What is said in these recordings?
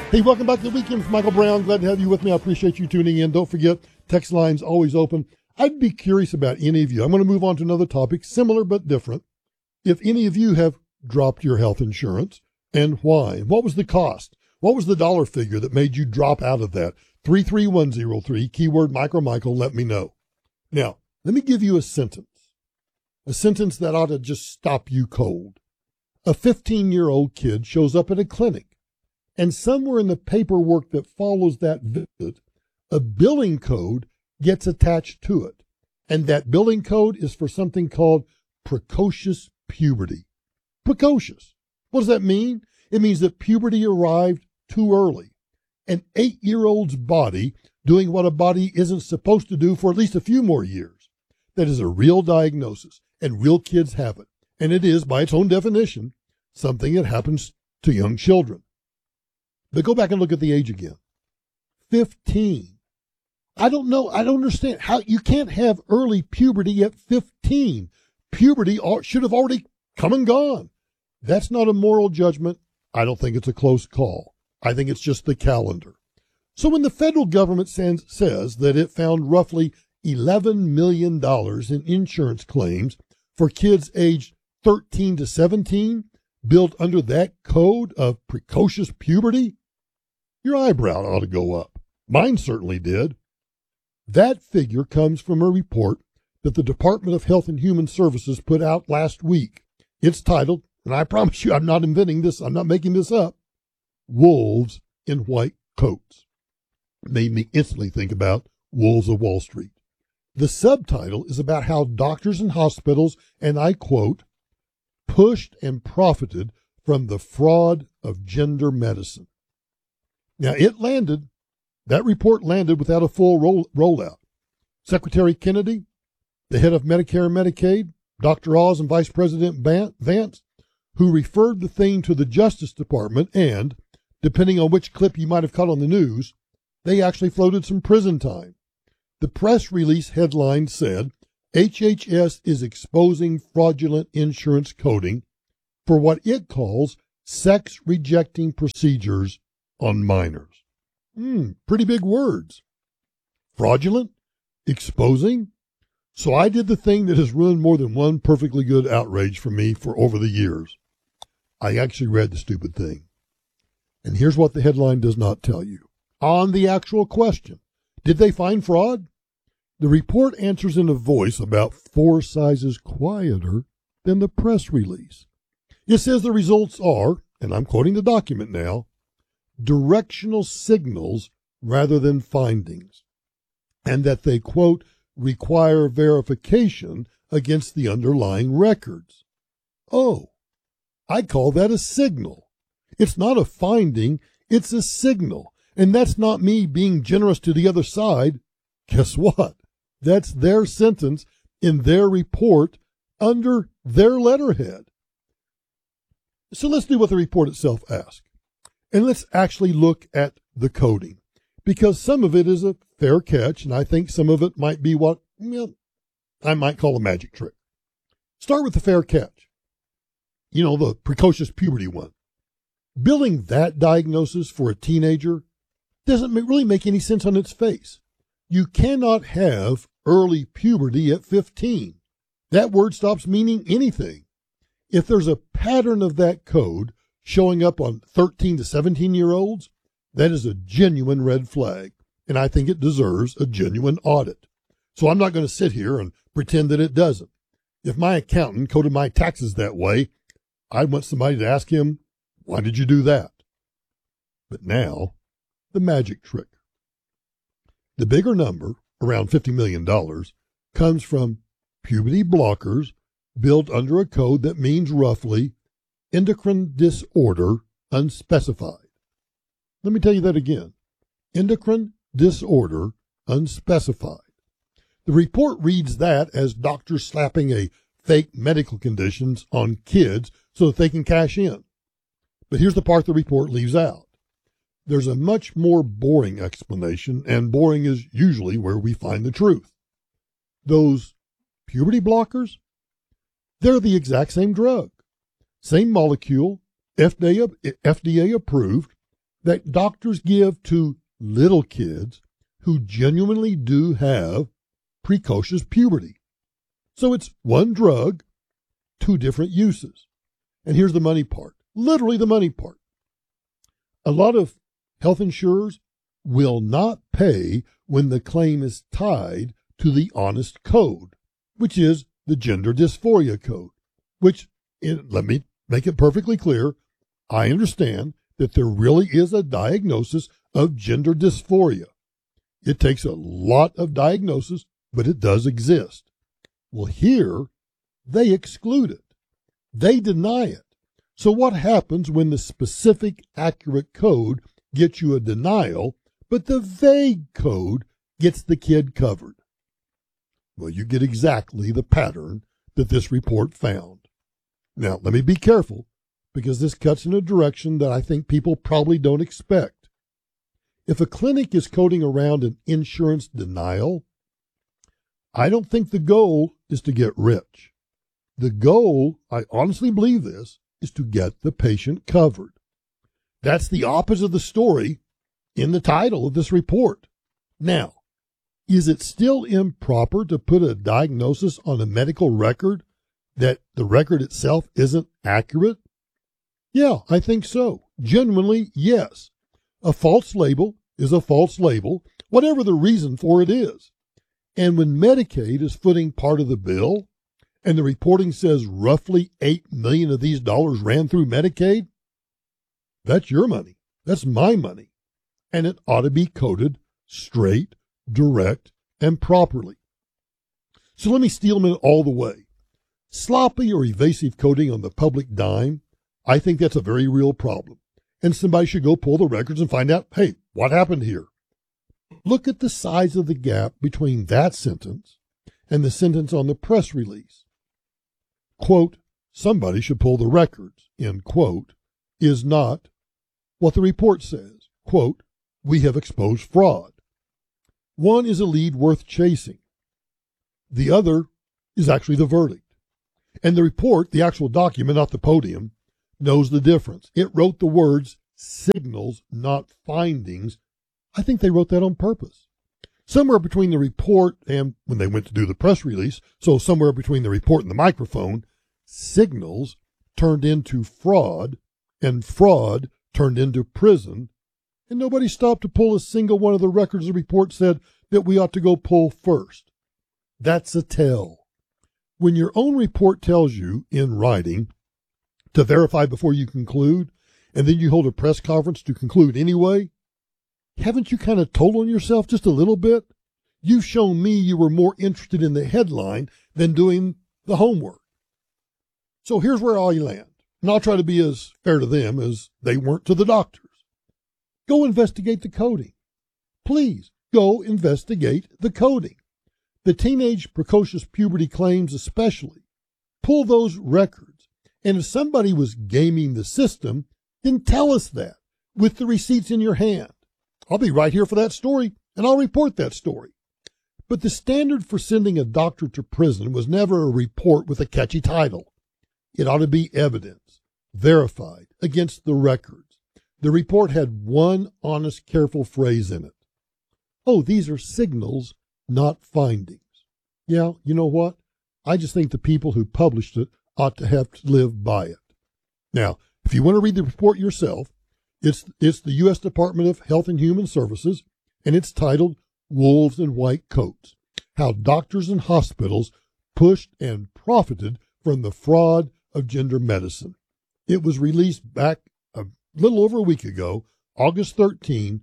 Hey, welcome back to the weekend with Michael Brown. Glad to have you with me. I appreciate you tuning in. Don't forget, text line's always open. I'd be curious about any of you. I'm going to move on to another topic, similar but different. If any of you have dropped your health insurance, and why? What was the cost? What was the dollar figure that made you drop out of that? 33103, keyword Micro Michael, let me know. Now, let me give you a sentence that ought to just stop you cold. A 15-year-old kid shows up at a clinic, and somewhere in the paperwork that follows that visit, a billing code gets attached to it. And that billing code is for something called precocious puberty. Precocious. What does that mean? It means that puberty arrived too early. An 8-year-old's body doing what a body isn't supposed to do for at least a few more years. That is a real diagnosis, and real kids have it. And it is, by its own definition, something that happens to young children. But go back and look at the age again. 15. I don't know. I don't understand how you can't have early puberty at 15. Puberty should have already come and gone. That's not a moral judgment. I don't think it's a close call. I think it's just the calendar. So when the federal government says that it found roughly $11 million in insurance claims for kids aged 13 to 17 built under that code of precocious puberty, your eyebrow ought to go up. Mine certainly did. That figure comes from a report that the Department of Health and Human Services put out last week. It's titled, and I promise you I'm not inventing this, I'm not making this up, Wolves in White Coats. It made me instantly think about Wolves of Wall Street. The subtitle is about how doctors and hospitals, and I quote, pushed and profited from the fraud of gender medicine. Now, that report landed without a full rollout. Secretary Kennedy, the head of Medicare and Medicaid, Dr. Oz, and Vice President Vance, who referred the thing to the Justice Department, and, depending on which clip you might have caught on the news, they actually floated some prison time. The press release headline said, HHS is exposing fraudulent insurance coding for what it calls sex-rejecting procedures on minors. Pretty big words. Fraudulent? Exposing? So I did the thing that has ruined more than one perfectly good outrage for me for over the years. I actually read the stupid thing. And here's what the headline does not tell you. On the actual question, did they find fraud? The report answers in a voice about 4 sizes quieter than the press release. It says the results are, and I'm quoting the document now, directional signals rather than findings, and that they, quote, require verification against the underlying records. Oh, I call that a signal. It's not a finding, it's a signal. And that's not me being generous to the other side. Guess what? That's their sentence in their report under their letterhead. So let's do what the report itself asks. And let's actually look at the coding, because some of it is a fair catch, and I think some of it might be what I might call a magic trick. Start with the fair catch. The precocious puberty one. Billing that diagnosis for a teenager doesn't really make any sense on its face. You cannot have early puberty at 15. That word stops meaning anything. If there's a pattern of that code showing up on 13 to 17-year-olds, that is a genuine red flag, and I think it deserves a genuine audit. So I'm not going to sit here and pretend that it doesn't. If my accountant coded my taxes that way, I'd want somebody to ask him, why did you do that? But now, the magic trick. The bigger number, around $50 million, comes from puberty blockers built under a code that means roughly endocrine disorder unspecified. Let me tell you that again. Endocrine disorder unspecified. The report reads that as doctors slapping a fake medical conditions on kids so that they can cash in. But here's the part the report leaves out. There's a much more boring explanation, and boring is usually where we find the truth. Those puberty blockers, they're the exact same drug, same molecule, FDA approved. that doctors give to little kids who genuinely do have precocious puberty. So it's one drug, two different uses. And here's the money part, literally the money part. A lot of health insurers will not pay when the claim is tied to the honest code, which is the gender dysphoria code, which, let me make it perfectly clear, I understand that there really is a diagnosis of gender dysphoria. It takes a lot of diagnosis, but it does exist. Well, here, they exclude it. They deny it. So what happens when the specific, accurate code gets you a denial, but the vague code gets the kid covered? Well, you get exactly the pattern that this report found. Now, let me be careful, because this cuts in a direction that I think people probably don't expect. If a clinic is coding around an insurance denial, I don't think the goal is to get rich. The goal, I honestly believe this, is to get the patient covered. That's the opposite of the story in the title of this report. Now, is it still improper to put a diagnosis on a medical record that the record itself isn't accurate? Yeah, I think so. Genuinely, yes. A false label is a false label, whatever the reason for it is. And when Medicaid is footing part of the bill, and the reporting says roughly $8 million of these dollars ran through Medicaid, that's your money. That's my money. And it ought to be coded straight, direct, and properly. So let me steelman it all the way. Sloppy or evasive coding on the public dime, I think that's a very real problem. And somebody should go pull the records and find out, hey, what happened here? Look at the size of the gap between that sentence and the sentence on the press release. Quote, somebody should pull the records, end quote, is not what the report says. Quote, we have exposed fraud. One is a lead worth chasing. The other is actually the verdict. And the report, the actual document, not the podium, knows the difference. It wrote the words signals, not findings. I think they wrote that on purpose. Somewhere between the report and when they went to do the press release, so somewhere between the report and the microphone, signals turned into fraud, and fraud turned into prison, and nobody stopped to pull a single one of the records the report said that we ought to go pull first. That's a tell. When your own report tells you in writing to verify before you conclude, and then you hold a press conference to conclude anyway, haven't you kind of told on yourself just a little bit? You've shown me you were more interested in the headline than doing the homework. So here's where I land, and I'll try to be as fair to them as they weren't to the doctors. Go investigate the coding. Please, go investigate the coding. The teenage precocious puberty claims especially. Pull those records. And if somebody was gaming the system, then tell us that with the receipts in your hand. I'll be right here for that story, and I'll report that story. But the standard for sending a doctor to prison was never a report with a catchy title. It ought to be evidence, verified, against the records. The report had one honest, careful phrase in it. Oh, these are signals, not findings. Yeah, you know what? I just think the people who published it ought to have to live by it. Now, if you want to read the report yourself, it's the U.S. Department of Health and Human Services, and it's titled Wolves in White Coats, How Doctors and Hospitals Pushed and Profited from the Fraud of Gender Medicine. It was released back a little over a week ago, August 13,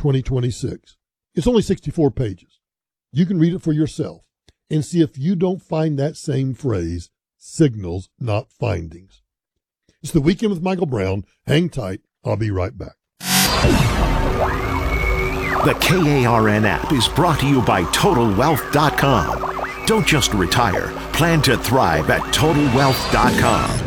2026. It's only 64 pages. You can read it for yourself and see if you don't find that same phrase, signals, not findings. It's the Weekend with Michael Brown. Hang tight. I'll be right back. The KARN app is brought to you by TotalWealth.com. Don't just retire. Plan to thrive at TotalWealth.com.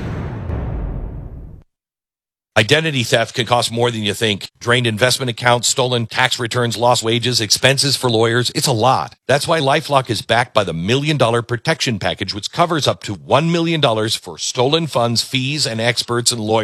Identity theft can cost more than you think. Drained investment accounts, stolen tax returns, lost wages, expenses for lawyers. It's a lot. That's why LifeLock is backed by the $1 Million Protection Package, which covers up to $1 million for stolen funds, fees, and experts and lawyers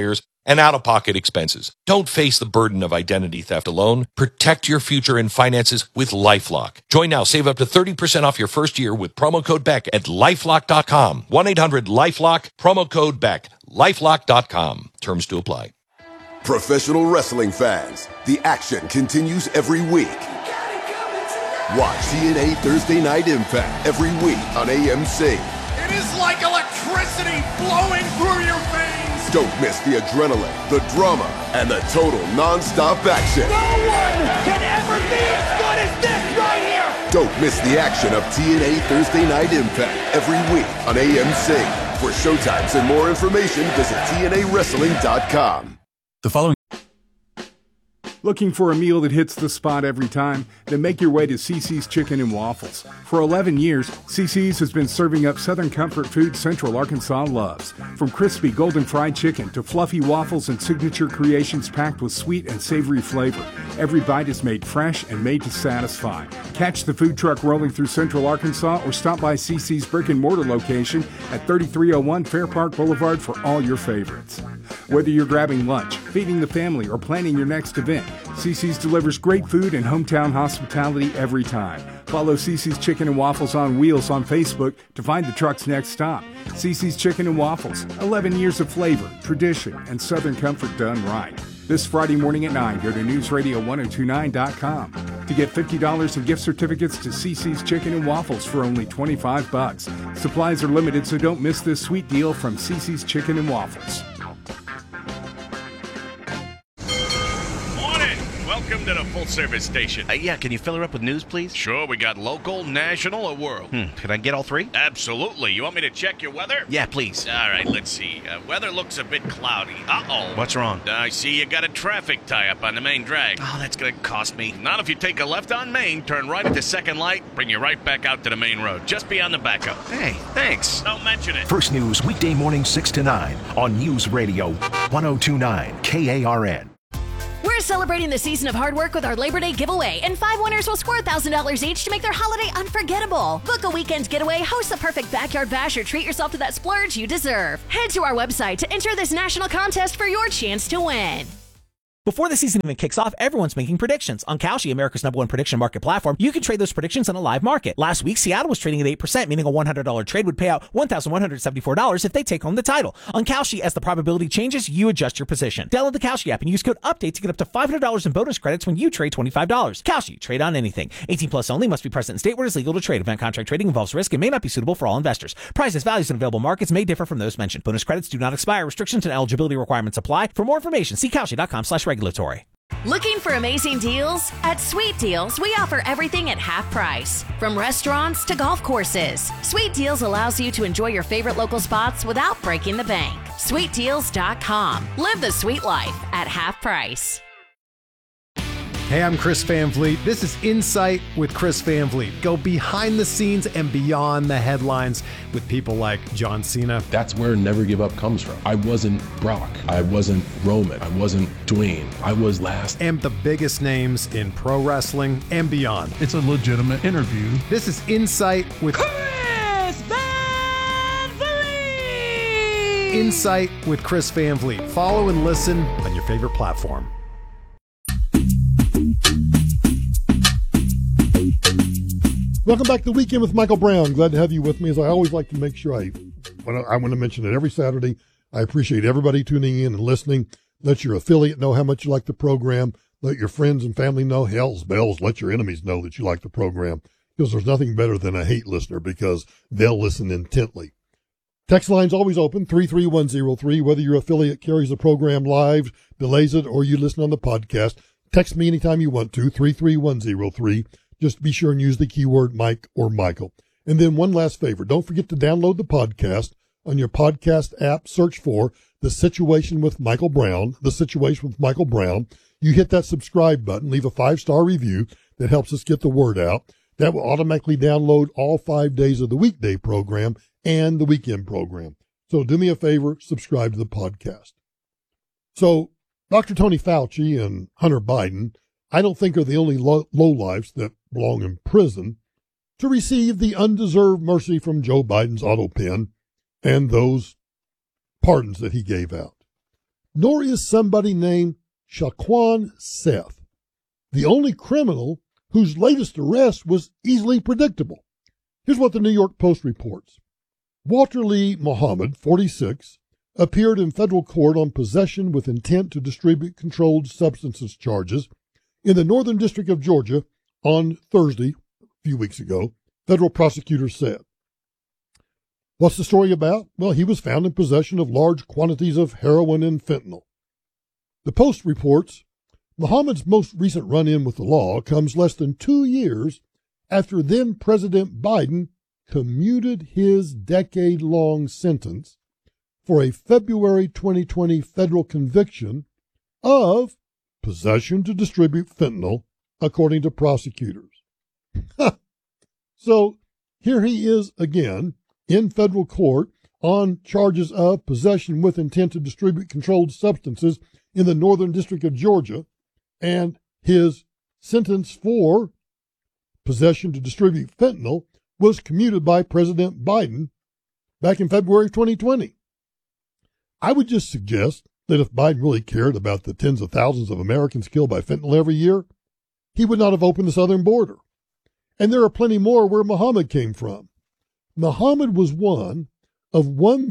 and out-of-pocket expenses. Don't face the burden of identity theft alone. Protect your future and finances with LifeLock. Join now. Save up to 30% off your first year with promo code BECK at LifeLock.com. 1-800-LifeLock, promo code BECK. LifeLock.com. Terms to apply. Professional wrestling fans, the action continues every week. Watch TNA Thursday Night Impact every week on AMC. It is like electricity flowing through your veins. Don't miss the adrenaline, the drama, and the total non-stop action. No one can ever be as good as this right here. Don't miss the action of TNA Thursday Night Impact every week on AMC. For showtimes and more information, visit TNAWrestling.com. The following. Looking for a meal that hits the spot every time? Then make your way to CC's Chicken and Waffles. For 11 years, CC's has been serving up Southern comfort food Central Arkansas loves. From crispy golden fried chicken to fluffy waffles and signature creations packed with sweet and savory flavor, every bite is made fresh and made to satisfy. Catch the food truck rolling through Central Arkansas or stop by CC's brick and mortar location at 3301 Fair Park Boulevard for all your favorites. Whether you're grabbing lunch, feeding the family, or planning your next event, CC's delivers great food and hometown hospitality every time. Follow CC's Chicken and Waffles on Wheels on Facebook to find the truck's next stop. CC's Chicken and Waffles, 11 years of flavor, tradition, and Southern comfort done right. This Friday morning at 9, go to newsradio1029.com to get $50 in gift certificates to CC's Chicken and Waffles for only $25. Supplies are limited, so don't miss this sweet deal from CC's Chicken and Waffles. Welcome to the full-service station. Yeah, can you fill her up with news, please? Sure, we got local, national, or world. Can I get all three? Absolutely. You want me to check your weather? Yeah, please. All right, let's see. Weather looks a bit cloudy. Uh-oh. What's wrong? I see you got a traffic tie-up on the main drag. Oh, that's going to cost me. Not if you take a left on Main, turn right at the second light, bring you right back out to the main road, just beyond the backup. Hey, thanks. Don't mention it. First News weekday morning 6 to 9 on News Radio 1029 KARN. We're celebrating the season of hard work with our Labor Day giveaway, and 5 winners will score $1,000 each to make their holiday unforgettable. Book a weekend getaway, host the perfect backyard bash, or treat yourself to that splurge you deserve. Head to our website to enter this national contest for your chance to win. Before the season even kicks off, everyone's making predictions. On Kalshi, America's #1 prediction market platform, you can trade those predictions on a live market. Last week, Seattle was trading at 8%, meaning a $100 trade would pay out $1,174 if they take home the title. On Kalshi, as the probability changes, you adjust your position. Download the Kalshi app and use code UPDATE to get up to $500 in bonus credits when you trade $25. Kalshi, trade on anything. 18 plus only, must be present in state where it is legal to trade. Event contract trading involves risk and may not be suitable for all investors. Prices, values, and available markets may differ from those mentioned. Bonus credits do not expire. Restrictions and eligibility requirements apply. For more information, see Kalshi.com/regulatory. Looking for amazing deals? At Sweet Deals, we offer everything at half price. From restaurants to golf courses, Sweet Deals allows you to enjoy your favorite local spots without breaking the bank. SweetDeals.com. Live the sweet life at half price. Hey, I'm Chris Van Vliet. This is Insight with Chris Van Vliet. Go behind the scenes and beyond the headlines with people like John Cena. That's where Never Give Up comes from. I wasn't Brock. I wasn't Roman. I wasn't Dwayne. I was last. And the biggest names in pro wrestling and beyond. It's a legitimate interview. This is Insight with Chris Van Vliet! Insight with Chris Van Vliet. Follow and listen on your favorite platform. Welcome back to Weekend with Michael Brown. Glad to have you with me. As I always like to make sure I want to mention it every Saturday. I appreciate everybody tuning in and listening. Let your affiliate know how much you like the program. Let your friends and family know. Hell's bells, let your enemies know that you like the program. Because there's nothing better than a hate listener, because they'll listen intently. Text line's always open, 33103. Whether your affiliate carries the program live, delays it, or you listen on the podcast, text me anytime you want to, 33103. Just be sure and use the keyword Mike or Michael. And then one last favor. Don't forget to download the podcast on your podcast app. Search for The Situation with Michael Brown. The Situation with Michael Brown. You hit that subscribe button. Leave a 5-star review. That helps us get the word out. That will automatically download all 5 days of the weekday program and the weekend program. So do me a favor. Subscribe to the podcast. So Dr. Tony Fauci and Hunter Biden, I don't think are the only lowlifes that belong in prison to receive the undeserved mercy from Joe Biden's auto pen and those pardons that he gave out. nor is somebody named Shaquan Seth, the only criminal whose latest arrest was easily predictable. Here's what the New York Post reports. Walter Lee Muhammad, 46, appeared in federal court on possession with intent to distribute controlled substances charges in the Northern District of Georgia on Thursday, a few weeks ago, federal prosecutors said. What's the story about? Well, he was found in possession of large quantities of heroin and fentanyl. The Post reports Muhammad's most recent run-in with the law comes less than 2 years after then-President Biden commuted his decade-long sentence for a February 2020 federal conviction of possession to distribute fentanyl, according to prosecutors. So here he is again in federal court on charges of possession with intent to distribute controlled substances in the Northern District of Georgia, and his sentence for possession to distribute fentanyl was commuted by President Biden back in February 2020. I would just suggest that if Biden really cared about the tens of thousands of Americans killed by fentanyl every year, he would not have opened the southern border. And there are plenty more where Muhammad came from. Muhammad was one of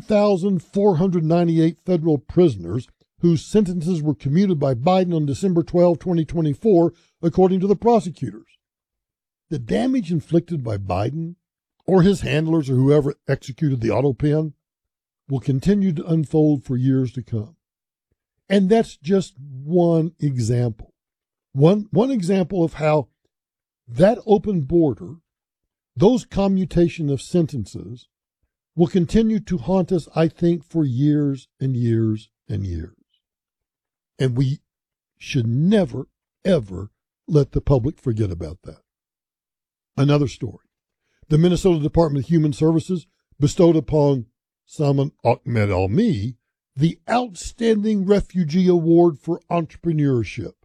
1,498 federal prisoners whose sentences were commuted by Biden on December 12, 2024, according to the prosecutors. The damage inflicted by Biden or his handlers or whoever executed the auto pen will continue to unfold for years to come. And that's just one example. One example of how that open border, those commutation of sentences, will continue to haunt us, I think, for years and years and years. And we should never, ever let the public forget about that. Another story. The Minnesota Department of Human Services bestowed upon Salman Ahmed Almi the Outstanding Refugee Award for Entrepreneurship.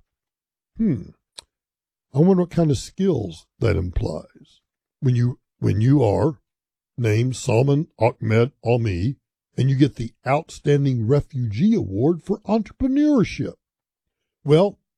I wonder what kind of skills that implies. When you are named Salman Ahmed Almi and you get the Outstanding Refugee Award for Entrepreneurship. Well,